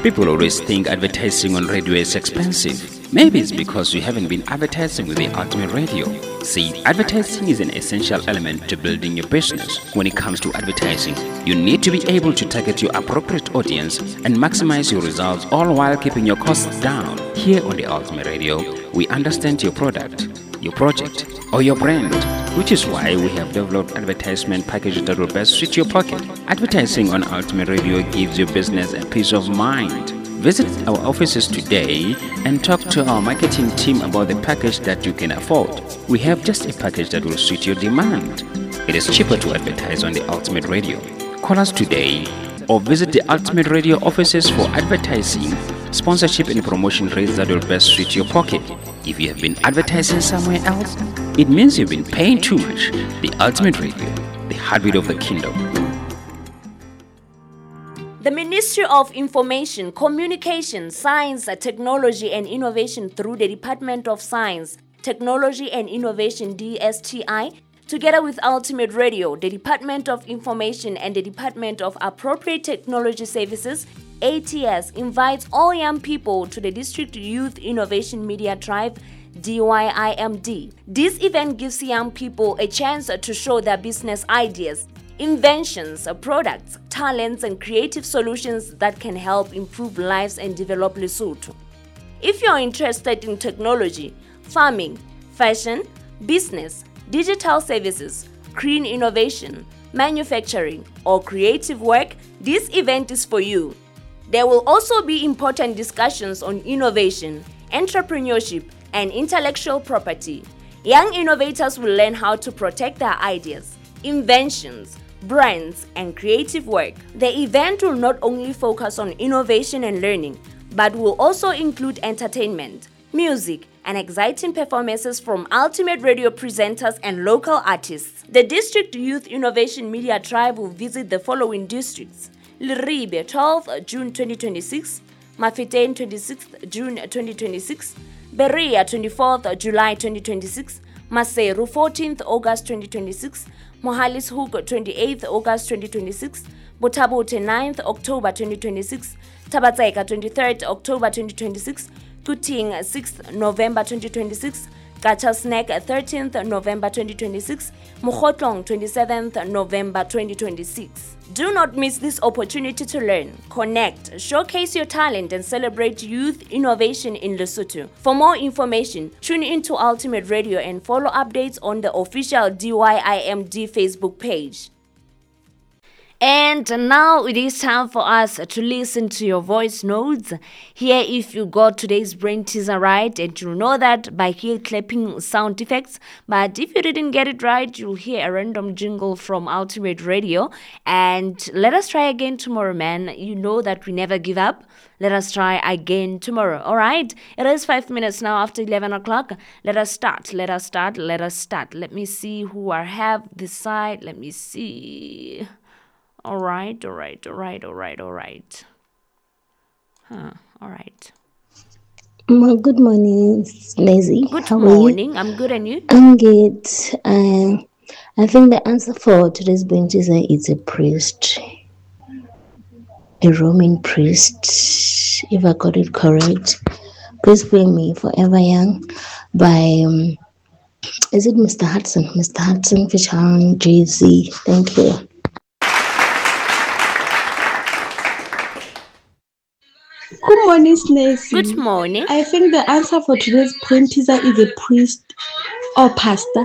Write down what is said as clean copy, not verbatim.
People always think advertising on radio is expensive. Maybe it's because you haven't been advertising with the Ultimate Radio. See, advertising is an essential element to building your business. When it comes to advertising, you need to be able to target your appropriate audience and maximize your results, all while keeping your costs down. Here on the Ultimate Radio, we understand your product, your project, or your brand, which is why we have developed advertisement packages that will best suit your pocket. Advertising on Ultimate Radio gives your business a peace of mind. Visit our offices today and talk to our marketing team about the package that you can afford. We have just a package that will suit your demand. It is cheaper to advertise on the Ultimate Radio. Call us today or visit the Ultimate Radio offices for advertising, sponsorship and promotion rates that will best suit your pocket. If you have been advertising somewhere else, it means you've been paying too much. The Ultimate Radio, the heartbeat of the kingdom. The Ministry of Information, Communication, Science, Technology and Innovation through the Department of Science, Technology and Innovation DSTI, together with Ultimate Radio, the Department of Information and the Department of Appropriate Technology Services, ATS, invites all young people to the District Youth Innovation Media Drive, DYIMD. This event gives young people a chance to show their business ideas, inventions, products, talents, and creative solutions that can help improve lives and develop Lesotho. If you're interested in technology, farming, fashion, business, digital services, green innovation, manufacturing, or creative work, this event is for you. There will also be important discussions on innovation, entrepreneurship, and intellectual property. Young innovators will learn how to protect their ideas, inventions, brands, and creative work. The event will not only focus on innovation and learning, but will also include entertainment, music, and exciting performances from Ultimate Radio presenters and local artists. The District Youth Innovation Media Tribe will visit the following districts: Leribe, 12th June 2026, Mafetain, 26th June 2026, Berea, 24th July 2026, Maseru, 14th August 2026, Mohalishoek, 28th August 2026, Botabote, 9th October 2026, Tabatseka, 23rd October 2026, Kuting, 6th November 2026, Gachasnek, 13th November 2026, Mokhotlong, 27th November 2026. Do not miss this opportunity to learn, connect, showcase your talent, and celebrate youth innovation in Lesotho. For more information, tune into Ultimate Radio and follow updates on the official DYIMD Facebook page. And now it is time for us to listen to your voice notes. Here, if you got today's brain teaser right, and you'll know that by here clapping sound effects. But if you didn't get it right, you'll hear a random jingle from Ultimate Radio. And let us try again tomorrow, man. You know that we never give up. Let us try again tomorrow. All right. It is 5 minutes now after 11 o'clock. Let us start. Let me see who I have this side. Let me see. All right. All right. Well, good morning, Lazy. Good morning. I'm good, and you? I'm good. I think the answer for today's brain teaser is a priest, a Roman priest, if I got it correct. Please play me Forever Young by, is it Mr. Hudson? Mr. Hudson featuring Jay-Z. Thank you. Good morning, Snacy. Good morning. I think the answer for today's brain teaser is a priest or pastor.